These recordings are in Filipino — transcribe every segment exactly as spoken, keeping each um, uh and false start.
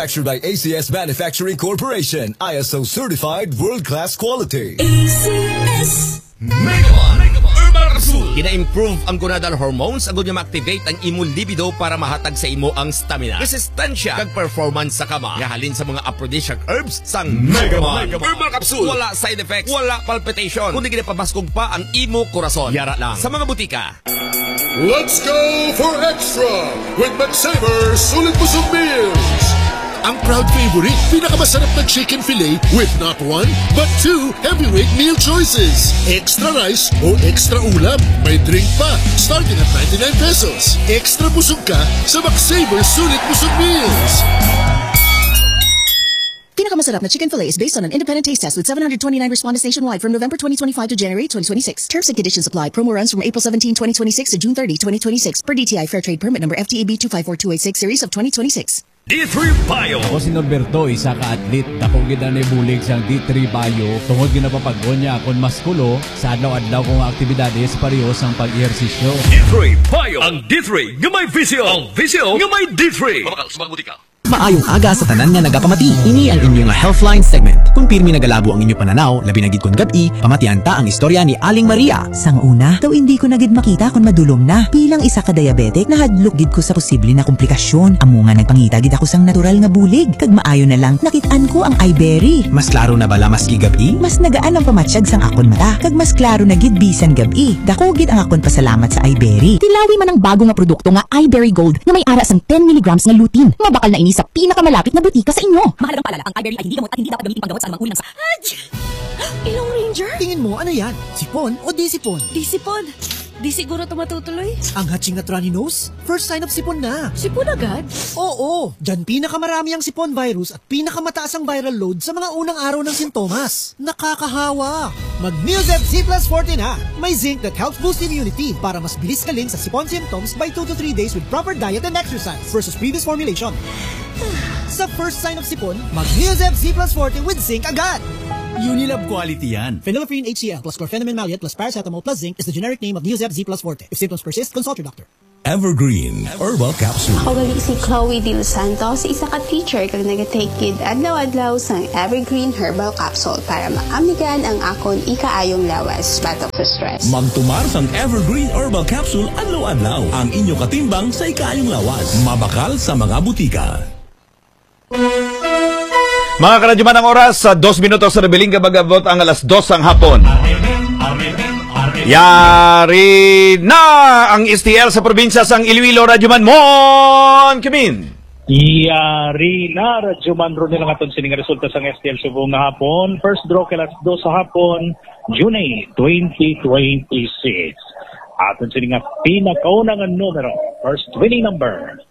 Manufactured by A C S Manufacturing Corporation, I S O certified world-class quality. A C S Megaman Herbal Capsule. Gina-improve ang gonadal hormones agud nga ma-activate ang imong libido para mahatag sa imo ang stamina, resistensya kag performance sa kama. Gahalin sa mga aphrodisiac herbs sang Megaman Herbal Capsule. Wala side effects, wala palpitation, kundi ginapabaskog pa ang imo korason. Yara lang sa mga butika. Let's go for extra with McSaver Sulit Busog Meals. Ang proud favorite, pinakamasarap na chicken fillet with not one, but two heavyweight meal choices. Extra rice o extra ulam. May drink pa, starting at ninety-nine pesos. Extra busog ka sa McSaver Sulit Busog Meals. Pinakamasarap na chicken fillet is based on an independent taste test with seven hundred twenty-nine respondents nationwide from November twenty twenty-five to January twenty twenty-six. Terms and conditions apply. Promo runs from April seventeenth, twenty twenty-six to June thirtieth, twenty twenty-six per D T I Fair Trade Permit number F T A B two five four two eight six series of twenty twenty-six. D three Bio. Ako si Norberto, isa ka atlet. Dakong gina ni bulig sang D three Bio. Tungod ginapapagod niya akong maskulo sa adlaw-adlaw kong aktibidades pareho sang pag-ehersisyo. D three Bio. Ang D three nga may visyo. Ang visyo nga may D three. Pamakal sa mga butika. Maayong aga sa tanan nga nagapamati. Ini ang inyong Healthline segment. Kung pirmi nagalabo ang inyong pananaw, labi na gid kon gabi, pamatian ta ang istorya ni Aling Maria. Sang una, daw hindi ko na gid makita kon madulom na. Bilang isa ka diabetic, nahadlok gid ko sa posible na komplikasyon. Amo nga nagpangita gid ako sang natural nga bulig. Kag maayo na lang nakitaan ko ang iBerry. Mas klaro na bala maski gabi? Mas nagaan ang pamatsyag sang akon mata. Kag mas klaro na gid bisan gabi. Dako gid ang akon pasalamat sa iBerry. Tilawi man ang bago nga produkto nga iBerry Gold nga may ara sang ten milligrams nga lutein. Nga bakal na ini sa pinakamalapit na butika sa inyo. Mahalagang paalala, ang iBerry ay hindi gamot at hindi dapat gamitin panggamot sa anumang uri ng sa... Ilong Ranger? Tingin mo, ano yan? Sipon o di sipon? Di sipon. Di siguro ito matutuloy. Ang hatching at runny nose? First sign of sipon na. Sipon agad? Oo, dyan pinakamarami ang sipon virus at pinakamataas ang viral load sa mga unang araw ng sintomas. Nakakahawa. Mag-Neozeb Z plus forty na. May zinc that helps boost immunity para mas bilis kaling sa sipon symptoms by two to three days with proper diet and exercise versus previous formulation. Sa first sign of sipon, mag-Neozeb Z plus forty with zinc agad. Unilab quality yan. Phenylephrine H C l plus chlorpheniramine maleate plus paracetamol plus zinc is the generic name of Neozeb Z plus forty. If symptoms persist, consult your doctor. Evergreen Herbal Capsule. Ako gali si Chloe De Los Santos, isa ka teacher kag nag-take kid adlaw-adlaw sang Evergreen Herbal Capsule para maamigan ang akon ikaayong lawas batok sa stress. Magtumar sang Evergreen Herbal Capsule adlaw-adlaw ang inyo katimbang sa ikaayong lawas. Mabakal sa mga butika. Mga karadyaman ang oras sa dos minutos sa Rebeling kabagabot ang alas dos ang hapon. Yari na ang S T L sa probinsya sang Iloilo. Radyoman Mon Kimin. Yari na Radyoman Ronel ang aton sining resulta sang S T L Cebu nga hapon. First draw kay alas dos sa hapon, June twenty twenty-six. Aton sining nga pinakaunang numero, first winning number.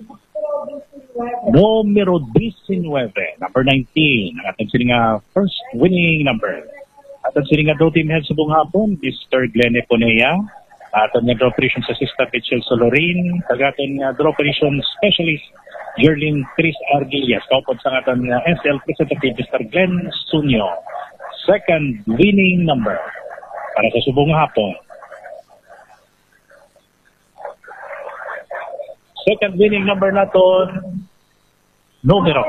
Numero nineteen, number nineteen, ang ating sining nga first winning number. Aton sining nga draw team head sa buong hapon, Mister Glenn Eponea. Aton nga draw operations assistant Mitchell Solorin. Tagaton nga draw operations specialist, Jerlyn Chris Arguillas. Kaupod sa aton nga S L representative, Mister Glenn Sunyo. Second winning number para sa subong hapon. Second winning number naton, numero.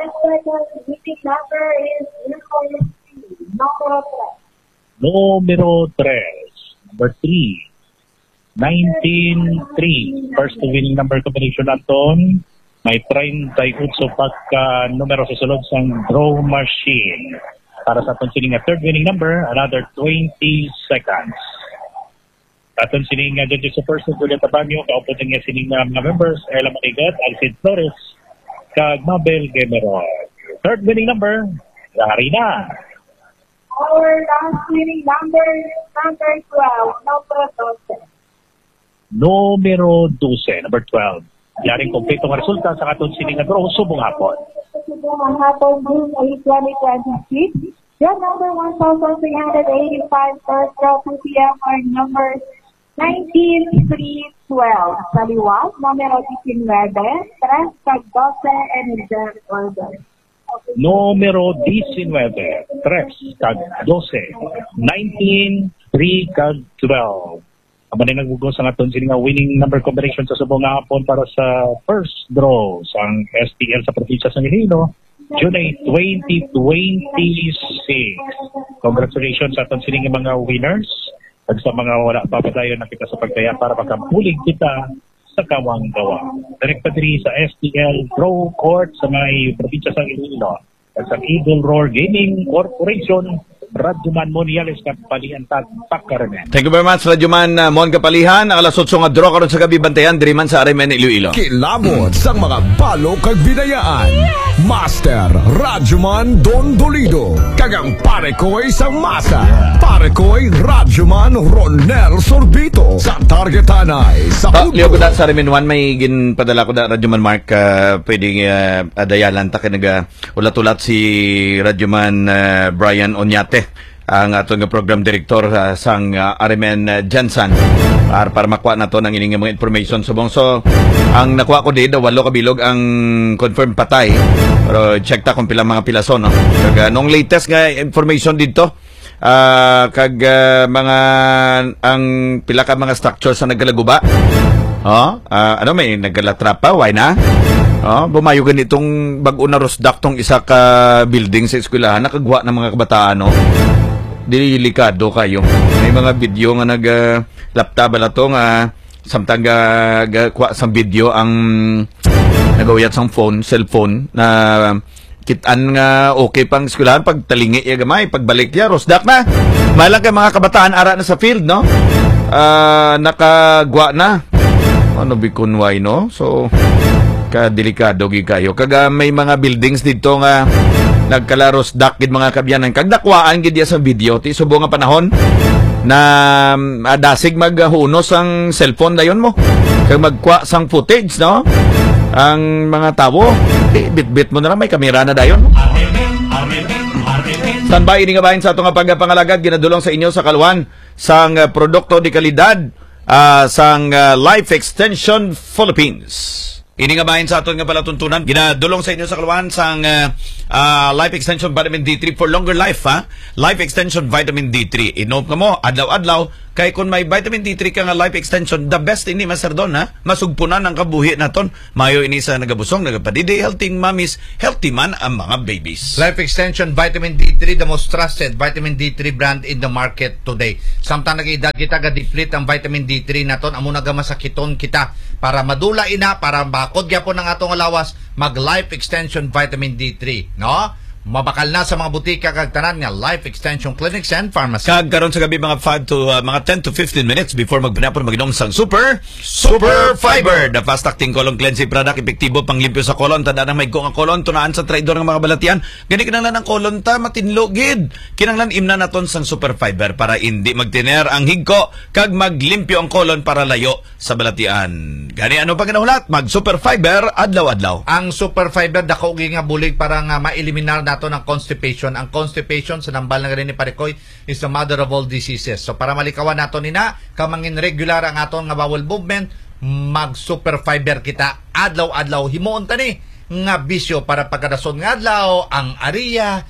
Numero tres. Number three. nineteen three. First winning number combination naton. May thirty-eight pagka numero sa sulod sang draw machine. Para sa aton sining third winning number, another twenty seconds. Aton sining nga judges sa first Juliet Tabanyo, kaupod nga sining mga members, Ella Manigat, Alcid Flores, kag Mabel Gemeron. Third winning number, yari na. Our last winning number is number twelve, number twelve. Numero twelve, number twelve. Yaring kompleto nga resulta sa aton sining nga draw subong hapon. Subong hapon, June eighth, twenty twenty-six. Your number one thousand three hundred eighty-five, first draw two P M are numbers nineteen, three, twelve. Saliwag, numero nineteen, tres, kag twelve, and reserve order. Numero nineteen, tres, kag twelve. nineteen, three, kag twelve. Aba na nagugos ang aton sini nga winning number combination sa subong nga hapon para sa first draw sang S T L sa probinsya sa Iloilo, July twenty twenty-six. Congratulations sa aton sini nga mga winners. At sa mga wala papadayon na kita sa pagtaya para makapulig kita sa Kawang Gawa. Direkta diri sa S T L Draw Court sa may probinsya sa Iloilo. At sa Eagle Roar Gaming Corporation, Radyoman Moniales Kapalihan Tagpakaramen. Thank you very much, Radyoman uh, Mon Kapalihan. Alas otso nga draw karon sa gabi bantayan diri man sa Arimen Iloilo. Kilabot sang mga balo kag binayaan. Master Radyoman Don Dolido. Kagang pare ko'y sang masa. Pare ko'y Radyoman Ronel Sorbito. Sa targetanay sa Ta, liyo ko da sa Arimen one may ginpadala ko da Radyoman Mark uh, pwedeng uh, adayalan ta kay naga ulat-ulat si Radyoman uh, Brian Onyate, ang ato nga program director uh, sang uh, Arimen uh, Jensen para, para makuha na to ng ining mga information subong. So ang nakuha ko dito walo ka bilog ang confirmed patay, pero check ta kung pila mga pilason, no? Kag uh, nung latest nga information dito uh, kag uh, mga ang pila ka mga structures sa nagalaguba, oh, uh, ano may nagalatrapa, why na? Oh, bumayo ganitong bag-o na rosdak tong isa ka building sa eskwelahan, nakagwa ng mga kabataan, no? Delikado kayo. May mga video nga nag uh, laptop bala to nga samtang uh, kuha sang video ang nagawiyat sang phone, cellphone na kitaan nga okay pang eskwelahan pag talingi ya gamay, pagbalik ya rosdak na. Malang kay mga kabataan ara na sa field, no? Uh, nakagwa na. Ano bikon why, no? So kadelikado gi kayo. Kaga may mga buildings dito nga nagkalaros dak gid mga kabyanan. Kag dakwaan gid sa video ti subo nga panahon na uh, dasig maghunos ang cellphone dayon mo. Kag magkwa sang footage, no? Ang mga tawo, eh, bit-bit mo na lang may kamera na dayon. Standby ini nga bahin sa ato nga pagpangalagad ginadulong sa inyo sa kalwan sang uh, produkto di kalidad uh, sang uh, Life Extension Philippines. Ini nga bahin sa aton nga palatuntunan ginadulong sa inyo sa kalwan sang uh, uh, Life Extension Vitamin D three for longer life, ha? Life Extension Vitamin D three. Inom ka mo adlaw-adlaw kay kung may vitamin D three ka nga Life Extension, the best ini Master Don, ha? Masugpunan ang kabuhi naton. Mayo ini sa nagabusong, nagapadidi, healthy mommies, healthy man ang mga babies. Life Extension Vitamin D three, the most trusted vitamin D three brand in the market today. Samtang nag-edad kita ga-deplete ang vitamin D three naton, amo nagamasakiton kita para madula ina, para bakod gyapon ang atong lawas, mag Life Extension Vitamin D three, no? Mabakal na sa mga butika kag tanan nga Life Extension Clinics and Pharmacy. Kag karon sa gabi mga five to uh, mga ten to fifteen minutes before magbanapon maginom sang Super Super Fiber, the fast acting colon cleansing product, epektibo panglimpyo sa colon, tanda na may go nga colon tunaan sa traidor ng mga balatian. Gani kinahanglan ang colon ta matinlo gid. Kinahanglan imna naton sang Super Fiber para hindi magtiner ang higko kag maglimpyo ang colon para layo sa balatian. Gani ano pa ginahulat? Mag Super Fiber adlaw-adlaw. Ang Super Fiber dako gi nga bulig para nga ma-eliminar nato ng constipation. Ang constipation sa nambal na rin ni Parikoy is the mother of all diseases. So para malikawan nato nina, kamangin regular ang aton nga bowel movement, mag Super Fiber kita adlaw-adlaw. Himuon tani nga bisyo para pagkadason nga adlaw ang ariya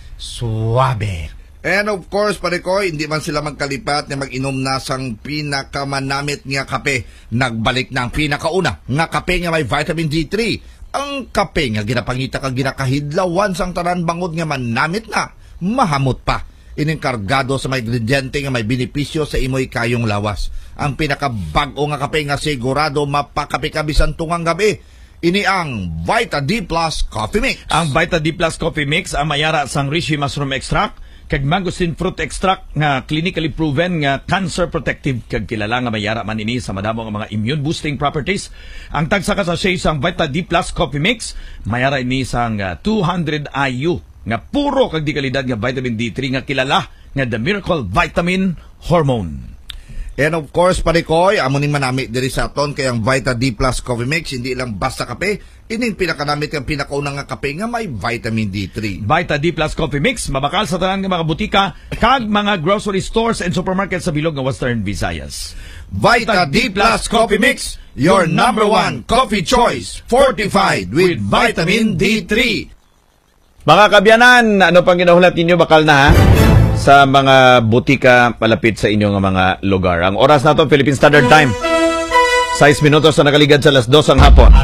suabe. And of course, Parikoy, hindi man sila magkalipat na mag-inom na sang pinakamanamit nga kape. Nagbalik na ang pinakauna nga kape nga may vitamin D three. Ang kape nga ginapangita kag ginakahidlawan sang tanan bangod nga manamit na, mahamot pa. Ining kargado sa mga ingrediente nga may benepisyo sa imoy kayong lawas. Ang pinakabag-o nga kape nga sigurado mapakape ka bisan tungang gabi. Ini ang Vita D Plus Coffee Mix. Ang Vita D Plus Coffee Mix ang mayara sang reishi mushroom extract kag mangosteen fruit extract nga clinically proven nga cancer protective kag kilala nga mayara man ini sa madamo nga mga immune boosting properties. Ang tagsa ka sa sachet sang Vita D Plus Coffee Mix mayara ini sang uh, two hundred I U nga puro kag di kalidad nga vitamin D three nga kilala nga the miracle vitamin hormone. And of course, Parikoy, amo ning manamit diri sa aton kay ang Vita D Plus Coffee Mix hindi lang basta kape, ining pinakanamit ang pinakaunang nga kape nga may vitamin D three. Vita D Plus Coffee Mix mabakal sa tanan nga mga butika kag mga grocery stores and supermarkets sa bilog nga Western Visayas. Vita D Plus Coffee Mix, your number one coffee choice, fortified with vitamin D three. Mga kabyanan, ano pang ginahulat ninyo bakal na, ha? sa mga butika malapit sa inyong mga lugar. Ang oras nato Philippine Standard Time. Sais minutos na nakaligad sa alas dos ang hapon.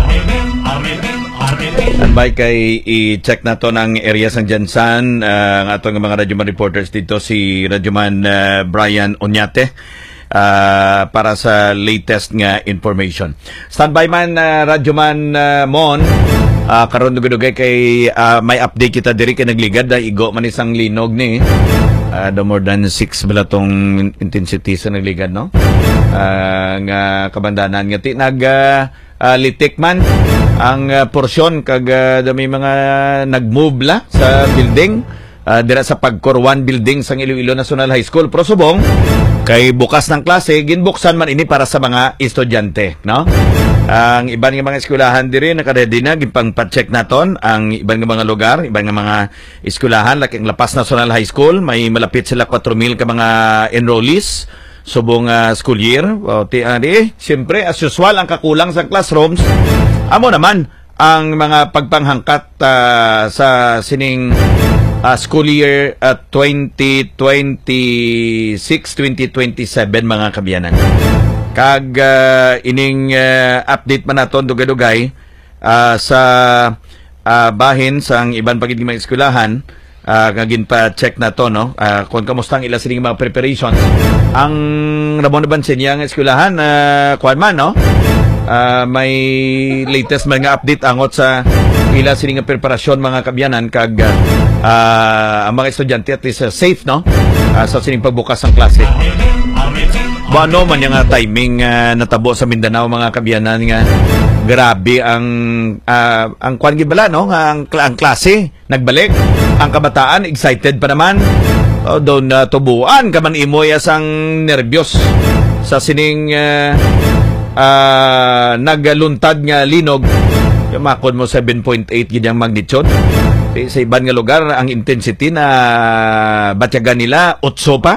Anbay kay i-check na to ng areas ng Jansan, uh, ang atong mga Radyoman reporters dito, si Radyoman uh, Brian Oñate, uh, para sa latest nga information. Standby man, uh, Radyoman uh, Mon, uh, karon dugay kay uh, may update kita diri kay nagligad na igo man isang linog ni. Uh, the more than six bala tong intensity sa nagligad, no? Uh, nga kabandanan nga ti nag uh, uh, litik man ang uh, porsyon kag uh, dami mga nagmove la sa building uh, dira sa Pagcor one building sa Iloilo National High School. Pero subong kay bukas ng klase ginbuksan man ini para sa mga estudyante, no? Ang iban nga mga eskwelahan diri naka-ready na gipang pa-check naton ang iban nga mga lugar, iban nga mga eskwelahan like ang Lapas National High School, may malapit sila four mil ka mga enrollees subong uh, school year. O ti ari, siyempre as usual ang kakulang sa classrooms. Amo naman ang mga pagpanghangkat uh, sa sining uh, school year uh, twenty twenty-six twenty twenty-seven mga kabiyanan. Kag uh, ining uh, update man naton dugay-dugay uh, sa uh, bahin sang iban pagid mga eskwelahan, uh, kagin pa check na to, no, uh, kung kamusta ang ila sining mga preparations. Ang Ramon Bansin yang eskwelahan, uh, kuan man, no, uh, may latest man nga update angot sa ila sining preparasyon mga kabyanan kag uh, ang mga estudyante at least uh, safe, no, uh, sa sining pagbukas ng klase. Ano man yung uh, timing uh, natabo sa Mindanao mga kabyanan nga grabe ang uh, ang kwan gibala, no, ang, ang klase nagbalik, ang kabataan excited pa naman, oh, doon uh, tubuan ka man imoy asang nervyos sa sining uh, uh, nagaluntad nga linog. Makon mo seven point eight gid ang magnitude. Sa iban nga lugar ang intensity na batyagan nila eight pa.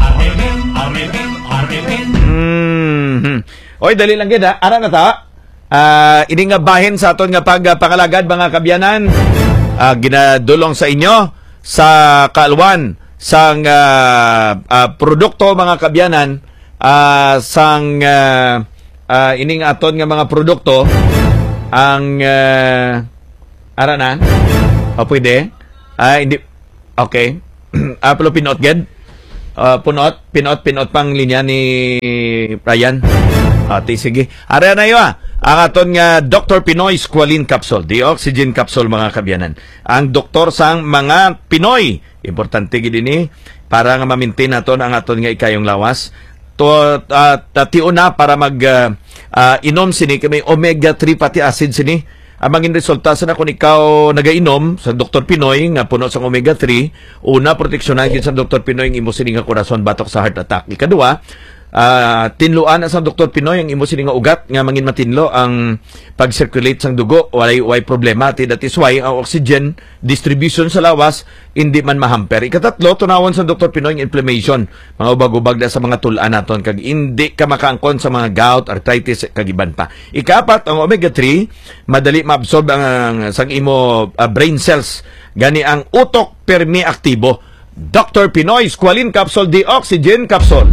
Mm-hmm. Oy, dali lang gid ha. Ara na ta. Uh, ini nga bahin sa aton nga pagpangalagad mga kabyanan. Uh, ginadulong sa inyo sa kaalwan sang uh, uh, produkto mga kabyanan, uh, sang uh, uh, ining aton nga mga produkto ang uh, ara na. O pwede? Ah, uh, hindi. Okay. Ah, uh, pero pinot ged. Uh, punot, pinot, pinot pang linya ni Brian. Ati, sige. Ara na yun, ah. Ang aton nga Doctor Pinoy Squalene Capsule, the oxygen capsule mga kabyanan. Ang doktor sang mga Pinoy. Importante gid ini para nga ma-maintain naton ang aton nga ikayong lawas. To uh, tiuna para mag uh, uh, inom sini kay may omega three fatty acid sini. Ang maging resulta sa na kung ikaw nagainom sa Doctor Pinoy nga puno sa omega three, una, proteksyonan din sa Doctor Pinoy ang imo sining nga korason batok sa heart attack. Ikadua, uh, tinluan sa Doctor Pinoy ang imo sining nga ugat nga mangin matinlo ang pag-circulate sang dugo, walay way problema. That is why ang oxygen distribution sa lawas hindi man mahamper. Ikatatlo, tunawon sa Doctor Pinoy ang inflammation, mga ubag-ubag na sa mga tulaan naton kag hindi ka makaangkon sa mga gout, arthritis kag iban pa. Ikapat, ang omega three madali maabsorb ang, ang sang imo uh, brain cells, gani ang utok permi aktibo. Doctor Pinoy Squalene Capsule, the oxygen capsule.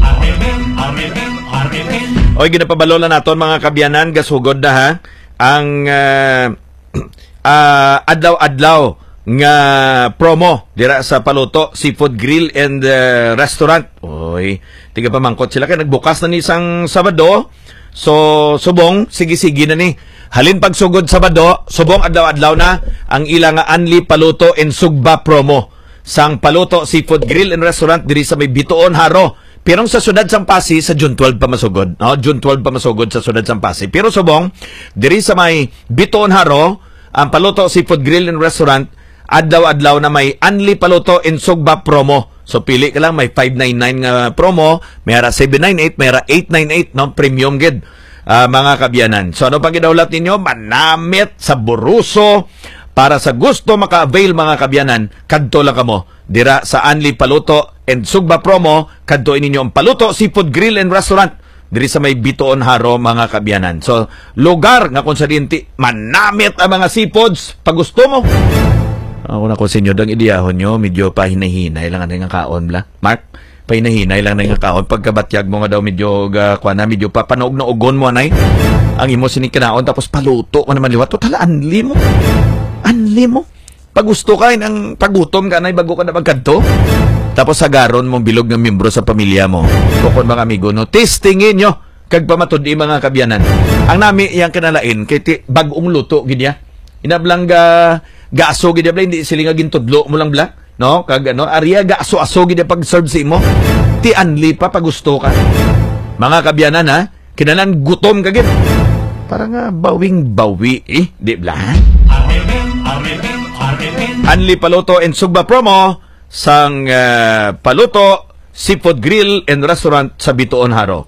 Oy, ginapabalola naton mga kabyanan, gasugod na ha ang uh, uh, adlaw-adlaw nga promo dira sa Paluto Seafood Grill and uh, Restaurant. Oy, tiga pamangkot sila kay nagbukas na ni isang Sabado. So subong sige-sige na ni. Halin pagsugod Sabado, subong adlaw-adlaw na ang ilang nga Anli Paluto and Sugba promo sang Paluto Seafood Grill and Restaurant diri sa may Bituon, Haro. Pero sa sudad sang Pasig sa June twelve pa masugod, no? June twelve pa masugod sa sudad sang Pasig. Pero subong diri sa may Bituon, Haro, ang Paluto Seafood Grill and Restaurant adlaw-adlaw na may Anli Paluto and Sugba promo. So pili ka lang, may five ninety-nine nga promo, may ara seven ninety-eight, may ara eight ninety-eight, no? Premium gid. Uh, mga kabyanan. So ano pang gidawlat ninyo? Manamit sa Buruso. Para sa gusto maka-avail mga kabyanan, kadto lang kamo dira sa Anli Paluto and Sugba promo. Kadto ninyo ang Paluto Seafood Grill and Restaurant diri sa may Bituon, Haro mga kabyanan. So lugar nga kung sa dinti manamit ang mga seafoods pag gusto mo. Ako na ko sinyo dang idiyahon nyo, medyo pahinahinay lang ang kaon bla. Mark, pahinahinay lang ang kaon. Pagkabatyag mo nga daw medyo uh, kwa na, medyo papanoog na ugon mo anay. Ang imo sinikinaon tapos paluto mo naman liwat. Totala, anli mo. Anli mo. Pag gusto ka, ang pagutom ka na, bago ka na magkanto. Tapos sagaron mong bilog ng membro sa pamilya mo. Kukon mga amigo, no? Testingin nyo. Kag pamatudi mga kabyanan. Ang nami iyang kinalain, kay ti, bagong luto, gidya. Inablang ga, gaaso, gidya bla, hindi sila nga gintudlo mo lang bla. No? Kag ano, ariya gaaso-aso, gidya pag-serve si mo. Ti anli pa, pag gusto ka. Mga kabyanan, ha? Kinalan gutom ka gid. Parang nga bawing-bawi, eh. Di bla? Anli Paluto and Sugba promo sang uh, Paluto Seafood Grill and Restaurant sa Bituon Haro.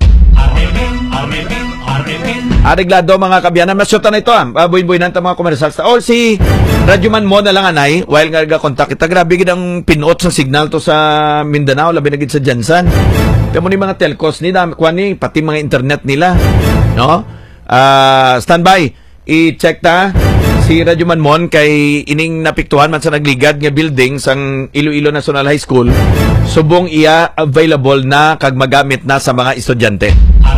Areglado mga kabyanan, masyota na ito ah. Buhin-buhin nanta mga komersal sa all si Radyoman mo na lang anay while nga ga-contact kita. Grabe gid ang pinuot sa signal to sa Mindanao, labi na gid sa Jansan. Tamo ni mga telcos ni dami kwani pati mga internet nila, no? Uh, standby, i-check ta si Radyoman Mon kay ining napiktuhan man sa nagligad nga building sang Iloilo National High School. Subong iya available na kag magamit na sa mga estudyante.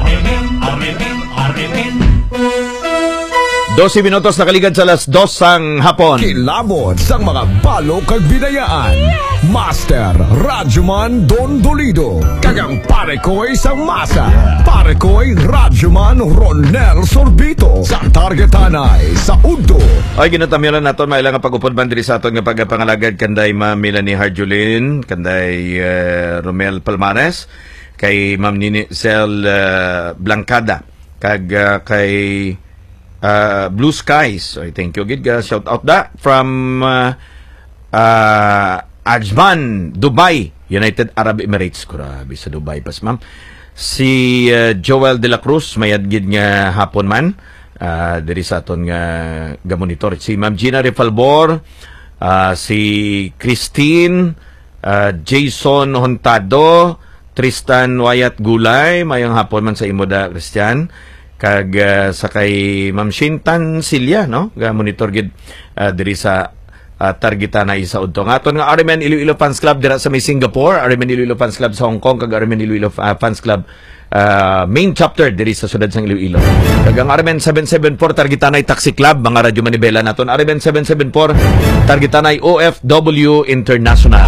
twelve minutos na kaligad sa alas dos sang hapon. Kilabot sang mga balo kag binayaan. Master Radyoman Don Dolido. Kagang pare ko'y sang masa. Pare ko'y Radyoman Ronel Sorbito. Sa targetanay sa Udo. Ay, ginatamilan natin mailang pag-upod bandiri sa aton nga pagpangalagad kanday Ma'am Melanie Harjulin, kanday uh, Romel Palmares, kay Ma'am Nini Cel uh, Blancada, kag uh, kay Uh, Blue Skies. So, thank you, Gid. Shout out da from uh, uh, Ajman, Dubai, United Arab Emirates. Grabe sa Dubai pas, ma'am. Si uh, Joel De La Cruz, mayad gid nga hapon man. Uh, diri sa aton nga gamonitor. Si Ma'am Gina Refalbor, uh, si Christine, uh, Jason Hontado, Tristan Wayat Gulay, mayang hapon man sa imo da, Christian. Kag uh, sa kay Ma'am Shintan Silya, no? Ga monitor gid uh, diri sa uh, targetana isa udto. Aton nga R M N Iloilo Fans Club dira sa may Singapore, R M N Iloilo Fans Club sa Hong Kong, kag R M N Iloilo uh, Fans Club uh, main chapter diri sa sudad sang Iloilo. Kag ang R M N seven seven four targetana Taxi Club, mga radyo manibela naton. R M N seven seven four targetana O F W International.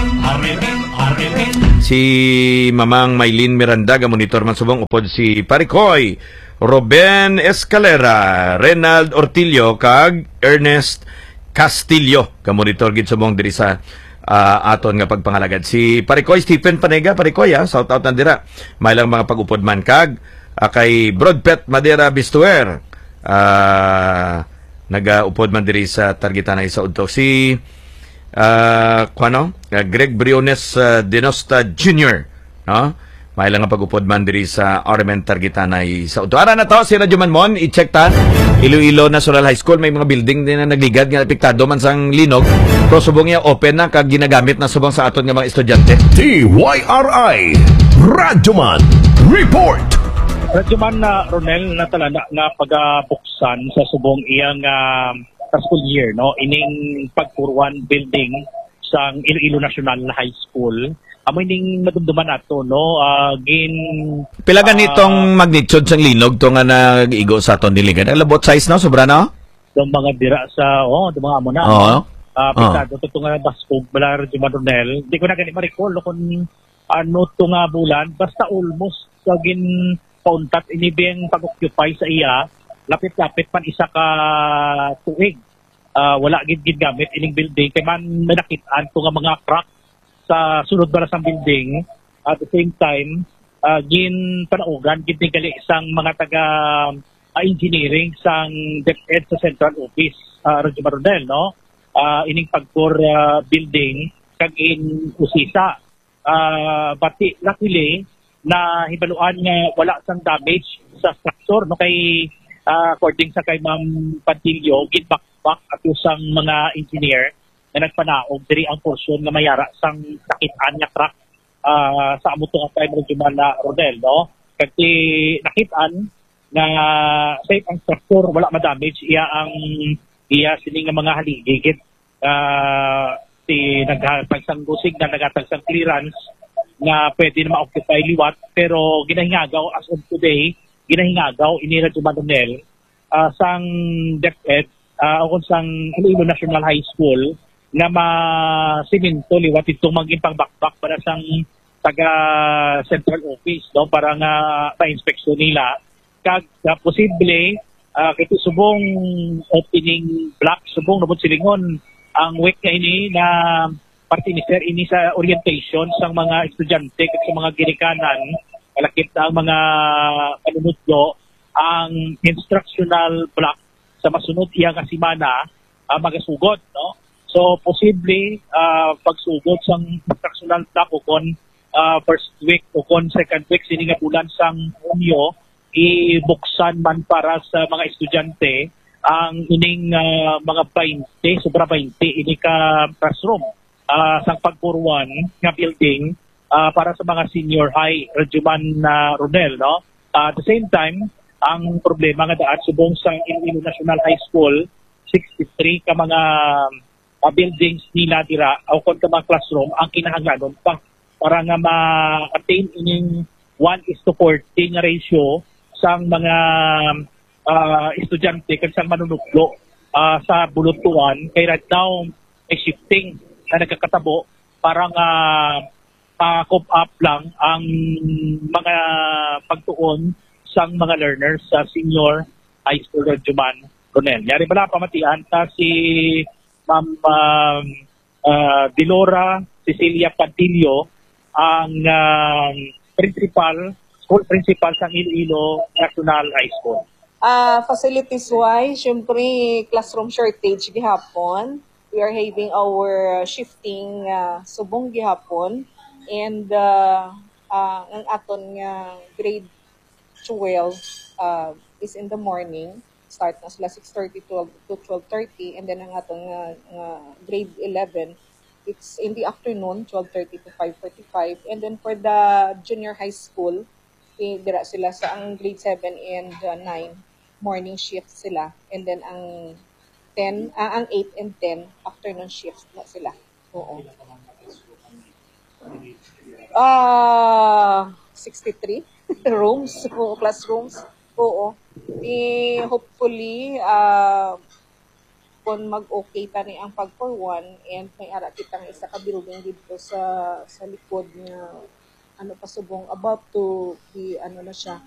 Si Mamang Maylin Miranda ga monitor man subong upod si Parikoy Ruben Escalera, Renald Ortillo, kag Ernest Castillo. Kamonitor gid subong diri sa uh, aton nga pagpangalagad. Si Parikoy Stephen Panega, Parikoy ha, shout out nandira. May lang mga pag-upod man kag uh, kay Broadpet Madera Bistuer. Uh, naga-upod man diri sa targetana sa udto. Si uh, kuano? Uh, Greg Briones uh, Dinosta Junior, no? May lang nga pag-upod man diri sa R M N Targetanay sa udto. Ara na to, si Radyoman Mon, i-check ta. Iloilo National High School, may mga building din na nagligad nga apektado man sang linog. Pero subong niya open na kag ginagamit na subong sa aton nga mga estudyante. T Y R I Radyoman Report. Radyoman na uh, Ronel na tala na, na pagabuksan sa subong iyang uh, school year, no? Ining pagpuruan building sang Iloilo National High School. Amoy ning madumduman nato, no? Uh, gin pila ganitong uh, magnitude sang linog to nga nag-igo sa aton diligan. Ang labot size na sobra na? Dong mga dira sa oh, dong mga amo na. Oo. Ah, pitado to to nga baskog bala di Madonel. Di ko na gani ma-recall kung ano to nga bulan, basta almost sa gin pauntat inibeng pag-occupy sa iya, lapit-lapit man isa ka tuig. Uh, wala gid gid gamit ining building kay man nakit-an to nga mga crack sa sunod ba sa building. At the same time, uh, gin panaugan, gin gali sang mga taga uh, engineering sang DepEd sa Central Office, uh, Radyo Maronel, no? Uh, ining pagpor uh, building, kag in usisa. Uh, bati, luckily, na hibaluan nga wala sang damage sa structure, no? Kay, uh, according sa kay Ma'am Pantilio, gin back-back at usang mga engineer, na nagpanaog diri ang portion nga mayara sang sakitan nga truck uh, sa amo to nga time Radyoman na Rodel, no? Kasi nakitaan na safe ang structure, wala ma-damage iya ang iya sini nga mga haligigit uh, si naghatag sang busig na naghatag sang clearance nga pwede na ma-occupy liwat, pero ginahingagaw as of today, ginahingagaw ini Radyo Manonel uh, sang DepEd uh, o sang Iloilo National High School nga ma-siminto liwat itong maging pangbakbak para sang taga central office, no, para nga pa-inspeksyon nila kag uh, posible uh, kito subong opening block subong nabot silingon ang week nga ini na parte ni Sir ini sa orientation sa mga estudyante at sa mga ginikanan, malakit na ang mga panunodlo, ang instructional block sa masunod iya nga semana uh, magasugod, no? So posible uh, pagsugod sang instructional block o kon uh, first week o kon second week sini nga bulan sang Hunyo ibuksan man para sa mga estudyante ang ining uh, mga twenty sobra twenty ini ka classroom. Uh, sang pagpuruan nga building uh, para sa mga senior high Radyoman na uh, Ronel, no? Uh, at the same time, ang problema nga daan subong sang Iloilo National High School, sixty-three ka mga uh, buildings nila dira o kon ka mga classroom ang kinahanglanon pa para nga ma-attain ining one is to forty nga ratio sang mga uh, estudyante kag sang manunuglo uh, sa buluntuan kay right now may shifting na nagkakatabo para nga pa-cope up lang ang mga pagtuon sang mga learners sa senior high school Radyoman Ronel. Yari bala pamatian ta si Ma'am uh, uh, Dilora Cecilia Padillo ang uh, principal, school principal sa Iloilo National High School. Uh, facilities-wise, syempre classroom shortage gihapon. We are having our shifting uh, subong gihapon and uh, uh, ang aton nga grade twelve uh, is in the morning, start na sila six thirty to twelve thirty, and then ang aton nga, nga grade eleven it's in the afternoon twelve thirty to five forty-five, and then for the junior high school eh, dira sila sa ang grade seven and uh, nine morning shift sila, and then ang ten, uh, ang eight and ten afternoon shifts na sila. Oo. Ah, uh, sixty-three rooms, o classrooms. Oo. Eh, hopefully, uh, kung mag-okay tani ang pag for one and may ara kitang isa ka building dito sa sa likod niya ano pa subong about to be ano na siya